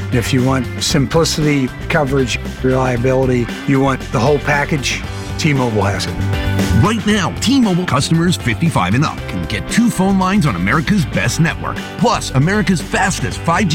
If you want simplicity, coverage, reliability, you want the whole package, T-Mobile has it. Right now, T-Mobile customers 55 and up can get 2 phone lines on America's best network, plus America's fastest 5G